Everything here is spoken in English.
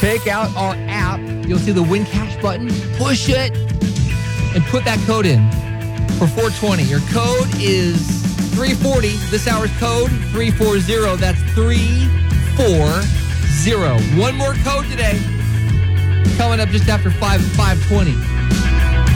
Take out our app. You'll see the Win Cash button. Push it and put that code in for 420. Your code is 340. This hour's code, 340. That's 340. One more code today. Coming up just after 5:20.